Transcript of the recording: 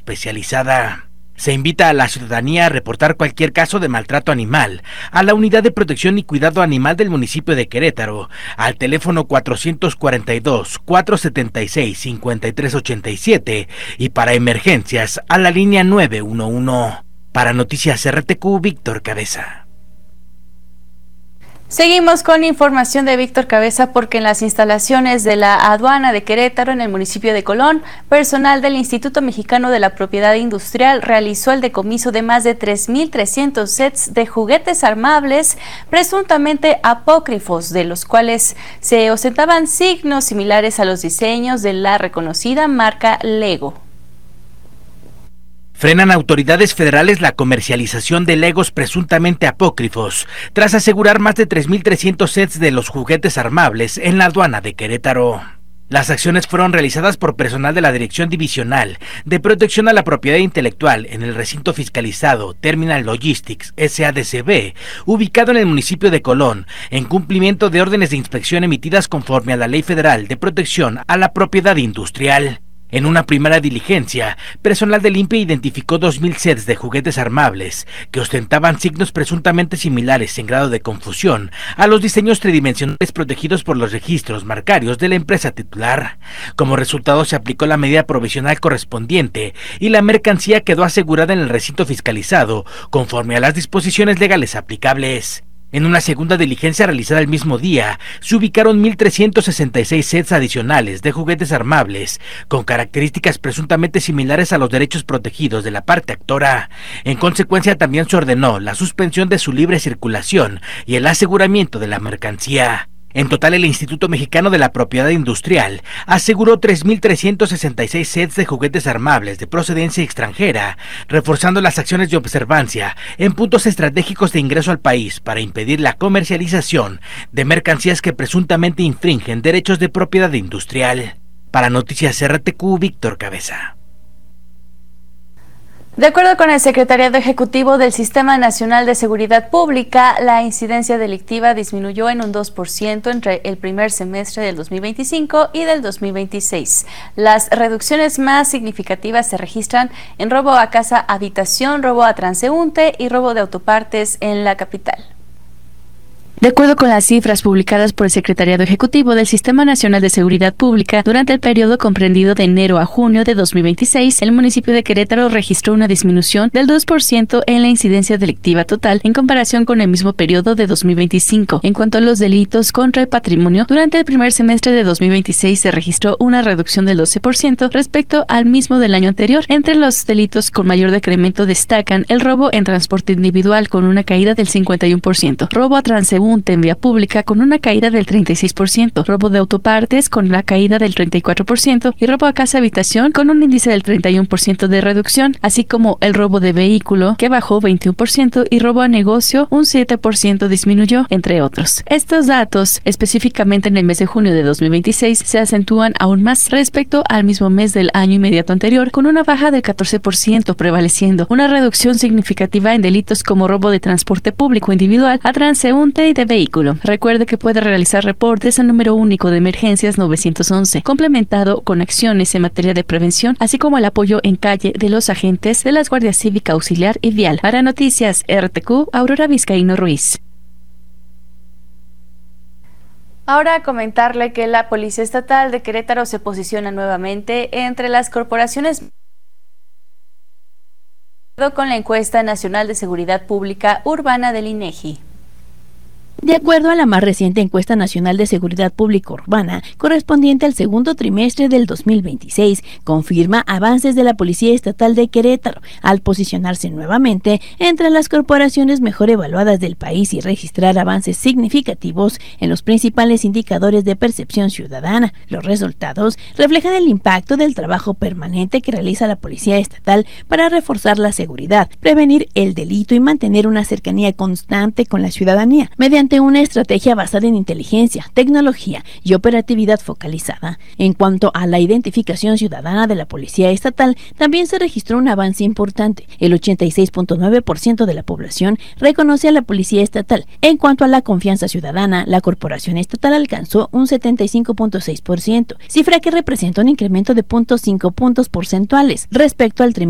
especializada. Se invita a la ciudadanía a reportar cualquier caso de maltrato animal a la Unidad de Protección y Cuidado Animal del municipio de Querétaro, al teléfono 442-476-5387 y para emergencias a la línea 911. Para Noticias RTQ, Víctor Cabeza. Seguimos con información de Víctor Cabeza porque en las instalaciones de la aduana de Querétaro, en el municipio de Colón, personal del Instituto Mexicano de la Propiedad Industrial realizó el decomiso de más de 3.300 sets de juguetes armables presuntamente apócrifos, de los cuales se ostentaban signos similares a los diseños de la reconocida marca Lego. Frenan autoridades federales la comercialización de Legos presuntamente apócrifos, tras asegurar más de 3.300 sets de los juguetes armables en la aduana de Querétaro. Las acciones fueron realizadas por personal de la Dirección Divisional de Protección a la Propiedad Intelectual en el recinto fiscalizado Terminal Logistics SADCB, ubicado en el municipio de Colón, en cumplimiento de órdenes de inspección emitidas conforme a la Ley Federal de Protección a la Propiedad Industrial. En una primera diligencia, personal del INPE identificó 2.000 sets de juguetes armables que ostentaban signos presuntamente similares en grado de confusión a los diseños tridimensionales protegidos por los registros marcarios de la empresa titular. Como resultado, se aplicó la medida provisional correspondiente y la mercancía quedó asegurada en el recinto fiscalizado conforme a las disposiciones legales aplicables. En una segunda diligencia realizada el mismo día, se ubicaron 1.366 sets adicionales de juguetes armables, con características presuntamente similares a los derechos protegidos de la parte actora. En consecuencia, también se ordenó la suspensión de su libre circulación y el aseguramiento de la mercancía. En total, el Instituto Mexicano de la Propiedad Industrial aseguró 3.366 sets de juguetes armables de procedencia extranjera, reforzando las acciones de observancia en puntos estratégicos de ingreso al país para impedir la comercialización de mercancías que presuntamente infringen derechos de propiedad industrial. Para Noticias RTQ, Víctor Cabeza. De acuerdo con el Secretariado Ejecutivo del Sistema Nacional de Seguridad Pública, la incidencia delictiva disminuyó en un 2% entre el primer semestre del 2025 y del 2026. Las reducciones más significativas se registran en robo a casa habitación, robo a transeúnte y robo de autopartes en la capital. De acuerdo con las cifras publicadas por el Secretariado Ejecutivo del Sistema Nacional de Seguridad Pública, durante el periodo comprendido de enero a junio de 2026, el municipio de Querétaro registró una disminución del 2% en la incidencia delictiva total en comparación con el mismo periodo de 2025. En cuanto a los delitos contra el patrimonio, durante el primer semestre de 2026 se registró una reducción del 12% respecto al mismo del año anterior. Entre los delitos con mayor decremento destacan el robo en transporte individual con una caída del 51%, robo a transeúnte en vía pública con una caída del 36%, robo de autopartes con la caída del 34% y robo a casa habitación con un índice del 31% de reducción, así como el robo de vehículo que bajó 21% y robo a negocio un 7% disminuyó, entre otros. Estos datos, específicamente en el mes de junio de 2026, se acentúan aún más respecto al mismo mes del año inmediato anterior, con una baja del 14% prevaleciendo una reducción significativa en delitos como robo de transporte público individual, a transeúnte y de vehículo. Recuerde que puede realizar reportes al número único de emergencias 911, complementado con acciones en materia de prevención, así como el apoyo en calle de los agentes de las Guardias Cívica Auxiliar y Vial. Para Noticias RTQ, Aurora Vizcaíno Ruiz. Ahora comentarle que la Policía Estatal de Querétaro se posiciona nuevamente entre las corporaciones con la encuesta nacional de seguridad pública urbana del INEGI. De acuerdo a la más reciente encuesta nacional de seguridad pública urbana, correspondiente al segundo trimestre del 2026, confirma avances de la Policía Estatal de Querétaro al posicionarse nuevamente entre las corporaciones mejor evaluadas del país y registrar avances significativos en los principales indicadores de percepción ciudadana. Los resultados reflejan el impacto del trabajo permanente que realiza la Policía Estatal para reforzar la seguridad, prevenir el delito y mantener una cercanía constante con la ciudadanía, mediante una estrategia basada en inteligencia, tecnología y operatividad focalizada. En cuanto a la identificación ciudadana de la Policía Estatal, también se registró un avance importante. El 86.9% de la población reconoce a la Policía Estatal. En cuanto a la confianza ciudadana, la Corporación Estatal alcanzó un 75.6%, cifra que representa un incremento de 0.5 puntos porcentuales respecto al trimestre